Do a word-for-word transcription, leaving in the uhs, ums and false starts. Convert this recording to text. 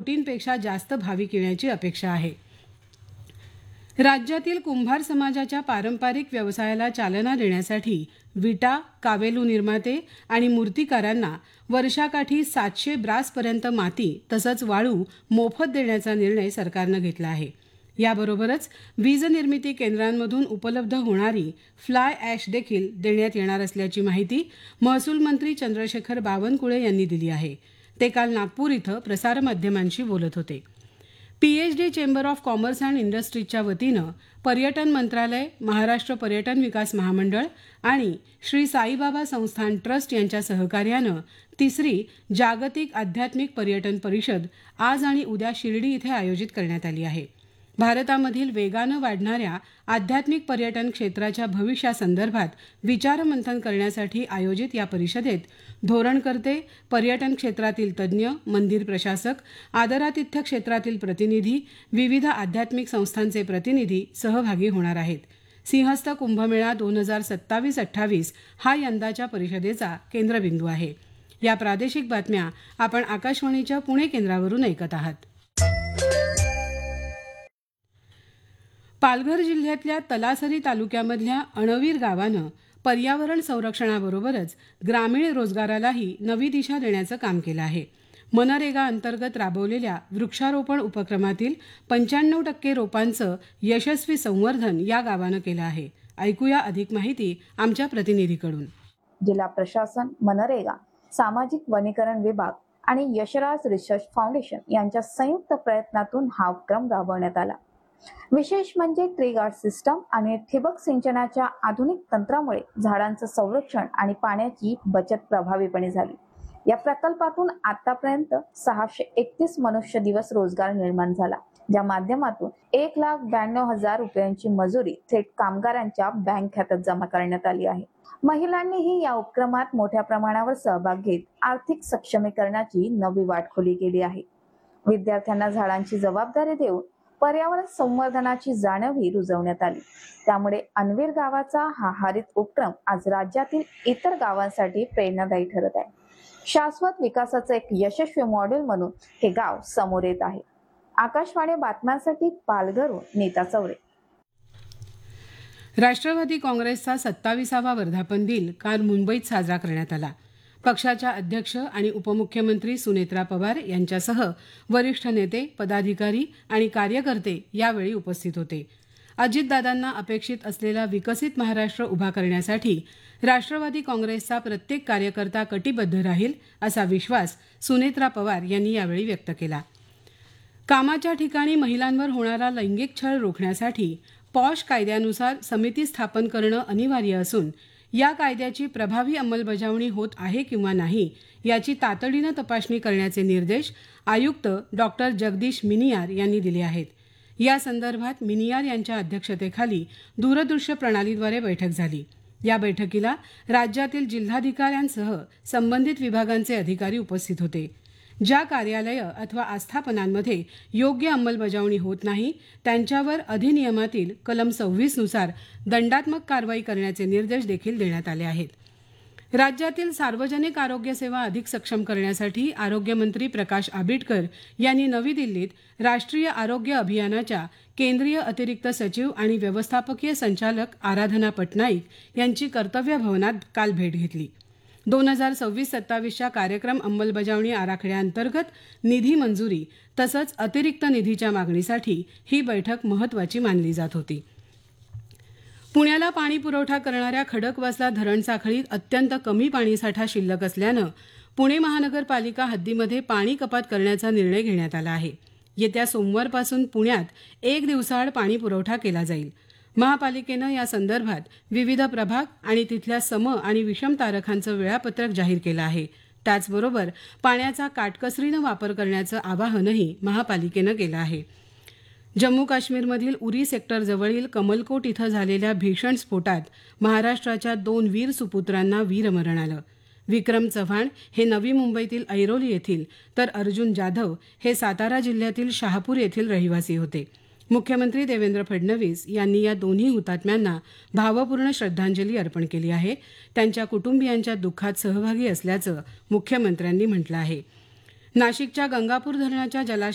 कोटींपेक्षा जास्त भाविक येण्याची अपेक्षा आहे. राज्यातील कुंभार समाजाच्या पारंपरिक व्यवसायाला चालना देण्यासाठी विटा, कावेलू निर्माते आणि मूर्तिकारांना वर्षाकाठी सातशे ब्रासपर्यंत माती तसंच वाळू मोफत देण्याचा निर्णय सरकारनं घेतला आहे. याबरोबरच वीज निर्मिती केंद्रांमधून उपलब्ध होणारी फ्लाय ॲश देखील देण्यात येणार असल्याची माहिती महसूल मंत्री चंद्रशेखर बावनकुळे यांनी दिली आहे. ते काल नागपूर इथं प्रसारमाध्यमांशी बोलत होते. PhD chamber of commerce and इंडस्ट्रीजच्या वतीनं पर्यटन मंत्रालय, महाराष्ट्र पर्यटन विकास महामंडळ आणि श्री साईबाबा संस्थान ट्रस्ट यांच्या सहकार्यानं तिसरी जागतिक आध्यात्मिक पर्यटन परिषद आज आणि उद्या शिर्डी इथे आयोजित करण्यात आली आहे. भारतामधील वेगानं वाढणाऱ्या आध्यात्मिक पर्यटन क्षेत्राच्या भविष्यासंदर्भात विचारमंथन करण्यासाठी आयोजित या परिषदेत धोरणकर्ते, पर्यटन क्षेत्रातील तज्ज्ञ, मंदिर प्रशासक, आदरातिथ्य क्षेत्रातील प्रतिनिधी, विविध आध्यात्मिक संस्थांचे प्रतिनिधी सहभागी होणार आहेत. सिंहस्थ कुंभमेळा दोन हजार सत्तावीस अठ्ठावीस हा यंदाच्या परिषदेचा केंद्रबिंदू आहे. या प्रादेशिक बातम्या आपण आकाशवाणीच्या पुणे केंद्रावरून ऐकत आहात. पालघर जिल्ह्यातल्या तलासरी तालुक्यामधल्या अणवीर गावानं पर्यावरण संरक्षणाबरोबरच ग्रामीण रोजगारालाही नवी दिशा देण्याचं काम केलं आहे. मनरेगा अंतर्गत राबवलेल्या वृक्षारोपण उपक्रमातील पंच्याण्णव टक्के रोपांचं यशस्वी संवर्धन या गावानं केलं आहे. ऐकूया अधिक माहिती आमच्या प्रतिनिधीकडून. जिल्हा प्रशासन, मनरेगा, सामाजिक वनीकरण विभाग आणि यशराज रिसर्च फाउंडेशन यांच्या संयुक्त प्रयत्नातून हा उपक्रम राबवण्यात आला. विशेष म्हणजे ट्री गार्ड सिस्टम आणि ठिबक सिंचनाच्या आधुनिक तंत्रामुळे झाडांचं संरक्षण आणि पाण्याची बचत प्रभावीपणे झाली. या प्रकल्पातून आतापर्यंत सहाशे एकतीस मनुष्य दिवस रोजगार निर्माण झाला, ज्या माध्यमातून एक लाख ब्याण्णव हजार रुपयांची मजुरी थेट कामगारांच्या बँक खात्यात जमा करण्यात आली आहे. महिलांनीही या उपक्रमात मोठ्या प्रमाणावर सहभाग घेत आर्थिक सक्षमीकरणाची नवी वाटखोली केली आहे. विद्यार्थ्यांना झाडांची जबाबदारी देऊन पर्यावरण संवर्धनाची जाणीवही रुजवण्यात आली. त्यामुळे अणवीर गावाचा हा हरित उपक्रम आज राज्यातील इतर गावांसाठी प्रेरणादायी ठरत आहे. शाश्वत विकासाचं एक यशस्वी मॉडेल म्हणून हे गाव समोर येत आहे. आकाशवाणी बातम्यांसाठी पालघरहून नीता चौरे. राष्ट्रवादी काँग्रेसचा सत्ताविसावा वर्धापन दिन काल मुंबईत साजरा करण्यात आला. पक्षाच्या अध्यक्ष आणि उपमुख्यमंत्री सुनेत्रा पवार यांच्यासह वरिष्ठ नेते, पदाधिकारी आणि कार्यकर्ते यावेळी उपस्थित होते. अजितदादांना अपेक्षित असलेला विकसित महाराष्ट्र उभा करण्यासाठी राष्ट्रवादी काँग्रेसचा प्रत्येक कार्यकर्ता कटिबद्ध राहील असा विश्वास सुनेत्रा पवार यांनी यावेळी व्यक्त केला. कामाच्या ठिकाणी महिलांवर होणारा लैंगिक छळ रोखण्यासाठी पॉश कायद्यानुसार समिती स्थापन करणं अनिवार्य असून या कायद्याची प्रभावी अंमलबजावणी होत आहे किंवा नाही याची तातडीनं तपासणी करण्याचे निर्देश आयुक्त डॉक्टर जगदीश मिनियार यांनी दिले आहेत. या संदर्भात मिनियार यांच्या अध्यक्षतेखाली दूरदृश्य प्रणालीद्वारे बैठक झाली. या बैठकीला राज्यातील जिल्हाधिकाऱ्यांसह संबंधित विभागांचे अधिकारी उपस्थित होते. ज्या कार्यालयं अथवा आस्थापनांमध्ये योग्य अंमलबजावणी होत नाही त्यांच्यावर अधिनियमातील कलम सव्वीस नुसार दंडात्मक कारवाई करण्याचे निर्देश देखील देण्यात आले आहेत. राज्यातील सार्वजनिक आरोग्य सेवा अधिक सक्षम करण्यासाठी आरोग्यमंत्री प्रकाश आंबेडकर यांनी नवी दिल्लीत राष्ट्रीय आरोग्य अभियानाच्या केंद्रीय अतिरिक्त सचिव आणि व्यवस्थापकीय संचालक आराधना पटनाईक यांची कर्तव्य भवनात काल भेट घेतली. दोन हजार सव्वीस सत्तावीसच्या कार्यक्रम अंमलबजावणी आराखड्याअंतर्गत निधी मंजुरी तसंच अतिरिक्त निधीच्या मागणीसाठी ही बैठक महत्त्वाची मानली जात होती. पुण्याला पाणी पुरवठा करणाऱ्या खडकवासला धरण साखळीत अत्यंत कमी पाणीसाठा शिल्लक असल्यानं पुणे महानगरपालिका हद्दीमध्ये पाणी कपात करण्याचा निर्णय घेण्यात आला आहे. येत्या सोमवारपासून पुण्यात एक दिवसाआड पाणी पुरवठा केला जाईल. महापालिकेनं या संदर्भात विविध प्रभाग आणि तिथल्या सम आणि विषम तारखांचं वेळापत्रक जाहीर केलं आहे. त्याचबरोबर पाण्याचा काटकसरीनं वापर करण्याचं आवाहनही महापालिकेनं केलं आहे. जम्मू काश्मीरमधील उरी सेक्टरजवळील कमलकोट इथं झालेल्या भीषण स्फोटात महाराष्ट्राच्या दोन वीर सुपुत्रांना वीरमरण आलं. विक्रम चव्हाण हे नवी मुंबईतील ऐरोली येथील तर अर्जुन जाधव हे सातारा जिल्ह्यातील शहापूर येथील रहिवासी होते. मुख्यमंत्री देवेंद्र फडणवीस यांनी या दोन्ही हुतात्म्यांना भावपूर्ण श्रद्धांजली अर्पण केली आहे. त्यांच्या कुटुंबियांच्या दुःखात सहभागी असल्याचं मुख्यमंत्र्यांनी म्हटलं आहे. नाशिकच्या गंगापूर धरणाच्या जलाशय